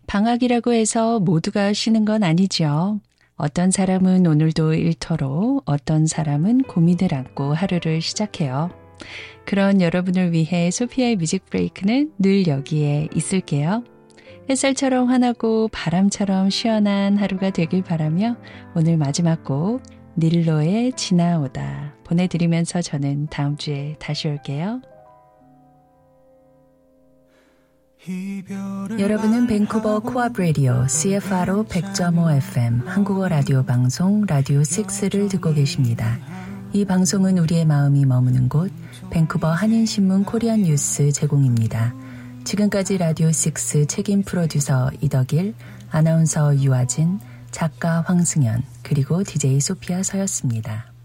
방학이라고 해서 모두가 쉬는 건 아니죠. 어떤 사람은 오늘도 일터로, 어떤 사람은 고민을 안고 하루를 시작해요. 그런 여러분을 위해 소피아의 뮤직 브레이크는 늘 여기에 있을게요. 햇살처럼 환하고 바람처럼 시원한 하루가 되길 바라며 오늘 마지막 곡 닐로의 지나오다 보내드리면서 저는 다음 주에 다시 올게요. 여러분은 밴쿠버 코압 라디오 CFRO 100.5 FM 한국어 라디오 방송 라디오 6를 듣고 계십니다. 이 방송은 우리의 마음이 머무는 곳 밴쿠버 한인신문 코리안 뉴스 제공입니다. 지금까지 라디오 6 책임 프로듀서 이덕일, 아나운서 유아진, 작가 황승연, 그리고 DJ 소피아 서였습니다.